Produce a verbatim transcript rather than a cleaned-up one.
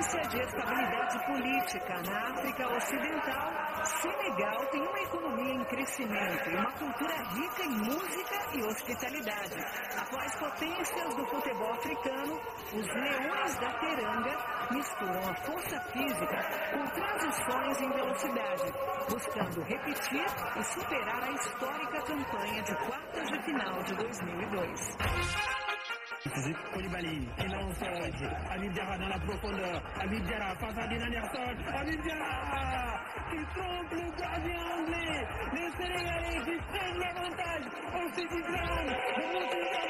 ausência de estabilidade política na África Ocidental, Senegal tem uma economia em crescimento e uma cultura rica em música e hospitalidade. Atuais potências do futebol africano, os Leões da Teranga misturam a força física com transições em velocidade, buscando repetir e superar a histórica campanha de quartas de final de dois mil e dois. Koulibaly, qui lance Habib Diarra dans la profondeur. Habib Diarra face à Dean Anderson. Habib Diarra qui trompe le gardien anglais. Les Sénégalais qui prennent l'avantage en City Ground.